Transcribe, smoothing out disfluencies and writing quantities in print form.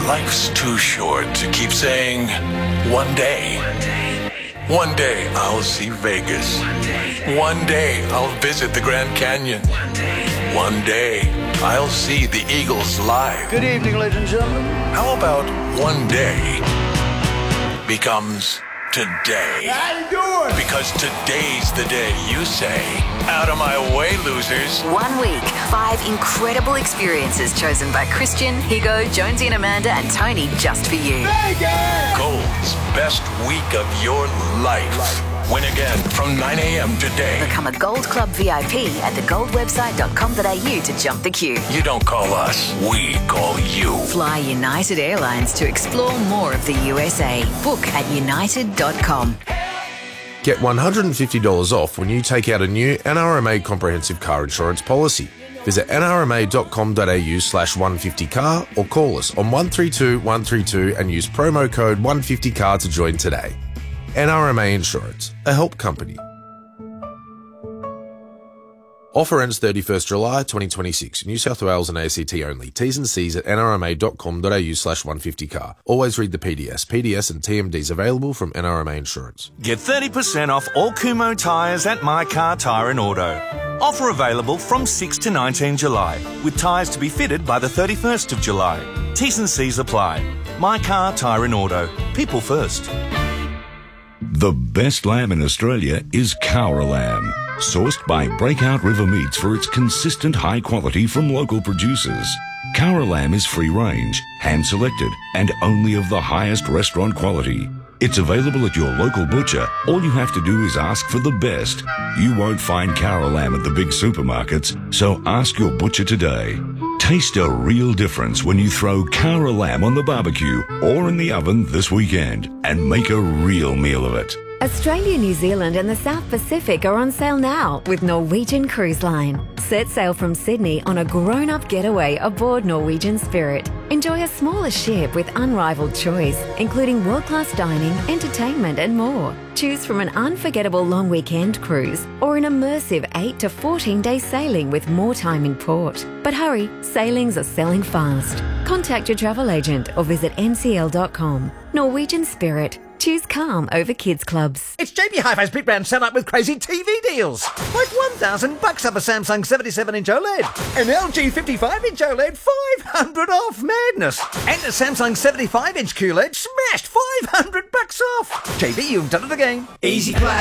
Life's too short to keep saying, one day. One day I'll see Vegas. One day I'll visit the Grand Canyon. One day I'll see the Eagles live. Good evening, ladies and gentlemen. How about one day becomes today? How you doing? Because today's the day you say, out of my way, losers. 1 week, 5 incredible experiences chosen by Christian, Higo, Jonesy and Amanda and Tony just for you. Vegas! Gold's best week of your life. Win again from 9 a.m. today. Become a Gold Club VIP at thegoldwebsite.com.au to jump the queue. You don't call us, we call you. Fly United Airlines to explore more of the USA. Book at united.com. Get $150 off when you take out a new NRMA comprehensive car insurance policy. Visit nrma.com.au/150car or call us on 132 132 and use promo code 150car to join today. NRMA Insurance, a help company. Offer ends 31st July 2026. New South Wales and ACT only. T's and C's at nrma.com.au/150car. Always read the PDS. PDS and TMDs available from NRMA Insurance. Get 30% off all Kumho tyres at My Car Tyre and Auto. Offer available from 6 to 19 July, with tyres to be fitted by the 31st of July. T's and C's apply. My Car Tyre and Auto. People first. The best lamb in Australia is Cowra Lamb, sourced by Breakout River Meats for its consistent high quality from local producers. Cowra Lamb is free range, hand selected, and only of the highest restaurant quality. It's available at your local butcher. All you have to do is ask for the best. You won't find Cowra Lamb at the big supermarkets, so ask your butcher today. Taste a real difference when you throw Cowra Lamb on the barbecue or in the oven this weekend and make a real meal of it. Australia, New Zealand and the South Pacific are on sale now with Norwegian Cruise Line. Set sail from Sydney on a grown-up getaway aboard Norwegian Spirit. Enjoy a smaller ship with unrivaled choice, including world-class dining, entertainment and more. Choose from an unforgettable long weekend cruise or an immersive 8 to 14-day sailing with more time in port. But hurry, sailings are selling fast. Contact your travel agent or visit ncl.com. Norwegian Spirit. Choose calm over kids clubs. It's JB Hi-Fi's Big Brand Sell Up with crazy TV deals. Like $1,000 off a Samsung 77-inch OLED. An LG 55-inch OLED, $500 off. Madness. And a Samsung 75-inch QLED smashed $500 off. JB, you've done it again. Easy Class.